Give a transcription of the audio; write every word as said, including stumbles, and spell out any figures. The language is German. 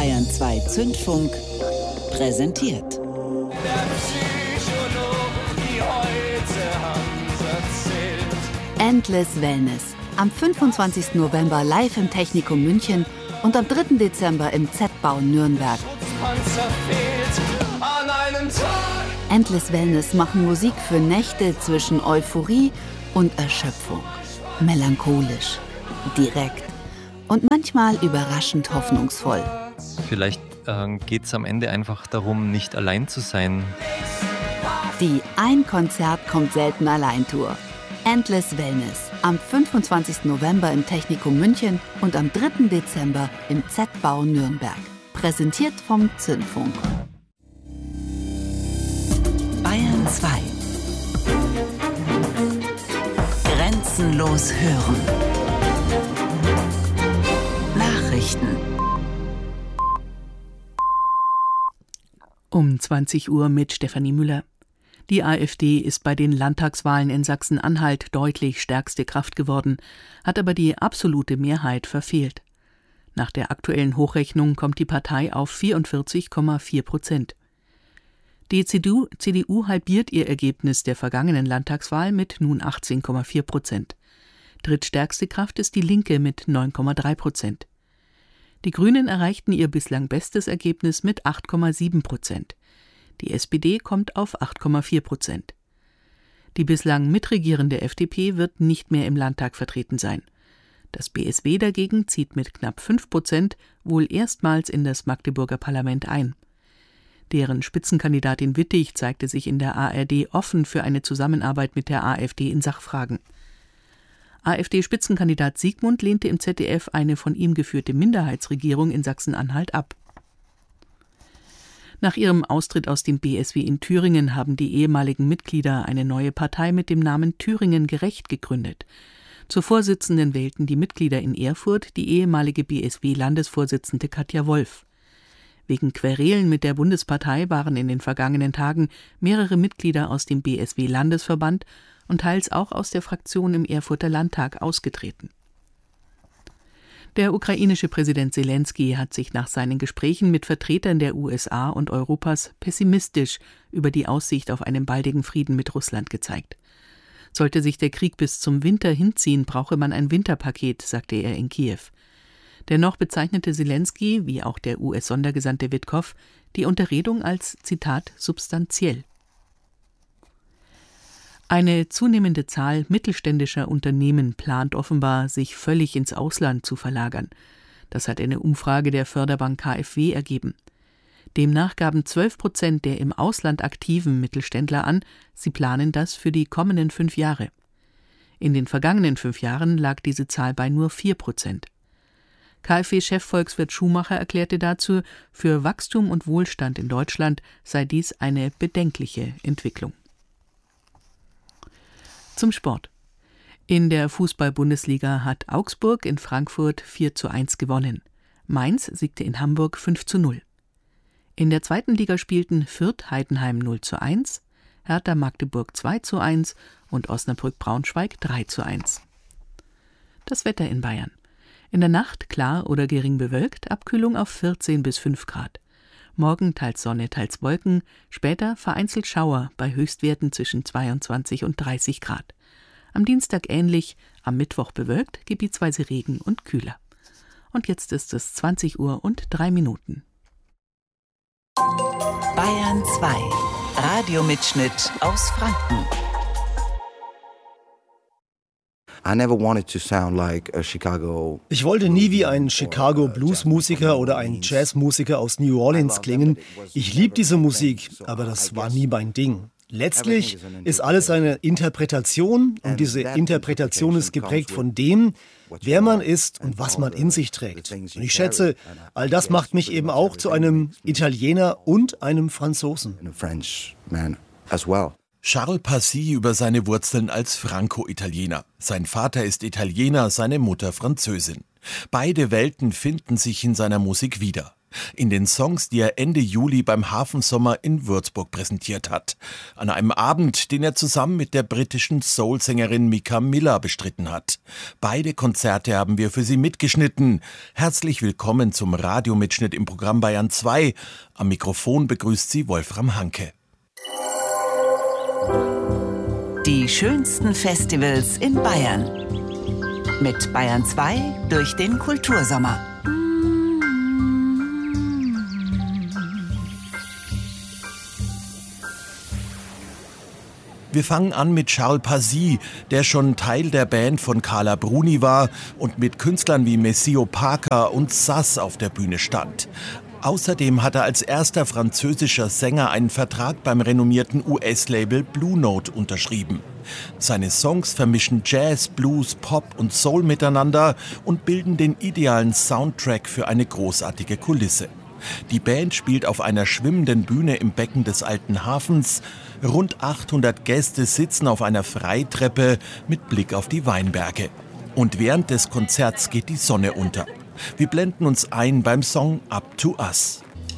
Bayern zwei Zündfunk präsentiert. Der Psychologe, die heute Hand erzählt. Endless Wellness. Am fünfundzwanzigsten November live im Technikum München und am dritten Dezember im Z-Bau Nürnberg. Panzer fehlt an einem Tag. Endless Wellness machen Musik für Nächte zwischen Euphorie und Erschöpfung. Melancholisch, direkt und manchmal überraschend hoffnungsvoll. Vielleicht äh, geht es am Ende einfach darum, nicht allein zu sein. Die Ein Konzert kommt selten allein Tour. Endless Wellness. Am fünfundzwanzigsten November im Technikum München und am dritten Dezember im Z-Bau Nürnberg. Präsentiert vom Zündfunk. Bayern zwei. Grenzenlos hören. Nachrichten. Um zwanzig Uhr mit Stefanie Müller. Die AfD ist bei den Landtagswahlen in Sachsen-Anhalt deutlich stärkste Kraft geworden, hat aber die absolute Mehrheit verfehlt. Nach der aktuellen Hochrechnung kommt die Partei auf vierundvierzig Komma vier Prozent. Die C D U, C D U halbiert ihr Ergebnis der vergangenen Landtagswahl mit nun achtzehn Komma vier Prozent. Drittstärkste Kraft ist die Linke mit neun Komma drei Prozent. Die Grünen erreichten ihr bislang bestes Ergebnis mit acht Komma sieben Prozent. Die S P D kommt auf acht Komma vier Prozent. Die bislang mitregierende F D P wird nicht mehr im Landtag vertreten sein. Das B S W dagegen zieht mit knapp fünf Prozent wohl erstmals in das Magdeburger Parlament ein. Deren Spitzenkandidatin Wittig zeigte sich in der A R D offen für eine Zusammenarbeit mit der AfD in Sachfragen. AfD-Spitzenkandidat Siegmund lehnte im Z D F eine von ihm geführte Minderheitsregierung in Sachsen-Anhalt ab. Nach ihrem Austritt aus dem B S W in Thüringen haben die ehemaligen Mitglieder eine neue Partei mit dem Namen Thüringen gerecht gegründet. Zur Vorsitzenden wählten die Mitglieder in Erfurt die ehemalige B S W-Landesvorsitzende Katja Wolf. Wegen Querelen mit der Bundespartei waren in den vergangenen Tagen mehrere Mitglieder aus dem B S W-Landesverband und teils auch aus der Fraktion im Erfurter Landtag ausgetreten. Der ukrainische Präsident Selenskyj hat sich nach seinen Gesprächen mit Vertretern der U S A und Europas pessimistisch über die Aussicht auf einen baldigen Frieden mit Russland gezeigt. Sollte sich der Krieg bis zum Winter hinziehen, brauche man ein Winterpaket, sagte er in Kiew. Dennoch bezeichnete Selenskyj, wie auch der U S-Sondergesandte Witkow, die Unterredung als, Zitat, substanziell. Eine zunehmende Zahl mittelständischer Unternehmen plant offenbar, sich völlig ins Ausland zu verlagern. Das hat eine Umfrage der Förderbank K f W ergeben. Demnach gaben zwölf Prozent der im Ausland aktiven Mittelständler an, sie planen das für die kommenden fünf Jahre. In den vergangenen fünf Jahren lag diese Zahl bei nur vier Prozent. K f W-Chef Volkswirt Schumacher erklärte dazu, für Wachstum und Wohlstand in Deutschland sei dies eine bedenkliche Entwicklung. Zum Sport. In der Fußball-Bundesliga hat Augsburg in Frankfurt vier zu eins gewonnen. Mainz siegte in Hamburg fünf zu null. In der zweiten Liga spielten Fürth Heidenheim null zu eins, Hertha Magdeburg zwei zu eins und Osnabrück Braunschweig drei zu eins. Das Wetter in Bayern. In der Nacht klar oder gering bewölkt, Abkühlung auf vierzehn bis fünf Grad. Morgen teils Sonne, teils Wolken, später vereinzelt Schauer bei Höchstwerten zwischen zweiundzwanzig und dreißig Grad. Am Dienstag ähnlich, am Mittwoch bewölkt, gebietsweise Regen und kühler. Und jetzt ist es zwanzig Uhr und drei Minuten. Bayern zwei. Radiomitschnitt aus Franken. Ich wollte nie wie ein Chicago Blues-Musiker oder ein Jazz-Musiker aus New Orleans klingen. Ich liebe diese Musik, aber das war nie mein Ding. Letztlich ist alles eine Interpretation und diese Interpretation ist geprägt von dem, wer man ist und was man in sich trägt. Und ich schätze, all das macht mich eben auch zu einem Italiener und einem Franzosen. Charles Passy über seine Wurzeln als Franco-Italiener. Sein Vater ist Italiener, seine Mutter Französin. Beide Welten finden sich in seiner Musik wieder. In den Songs, die er Ende Juli beim Hafensommer in Würzburg präsentiert hat. An einem Abend, den er zusammen mit der britischen Soul-Sängerin Mika Miller bestritten hat. Beide Konzerte haben wir für Sie mitgeschnitten. Herzlich willkommen zum Radiomitschnitt im Programm Bayern zwei. Am Mikrofon begrüßt Sie Wolfram Hanke. Die schönsten Festivals in Bayern. Mit Bayern zwei durch den Kultursommer. Wir fangen an mit Charles Pasy, der schon Teil der Band von Carla Bruni war und mit Künstlern wie Messio Parker und Sass auf der Bühne stand. Außerdem hat er als erster französischer Sänger einen Vertrag beim renommierten U S-Label Blue Note unterschrieben. Seine Songs vermischen Jazz, Blues, Pop und Soul miteinander und bilden den idealen Soundtrack für eine großartige Kulisse. Die Band spielt auf einer schwimmenden Bühne im Becken des alten Hafens. Rund achthundert Gäste sitzen auf einer Freitreppe mit Blick auf die Weinberge. Und während des Konzerts geht die Sonne unter. Wir blenden uns ein beim Song Up to Us.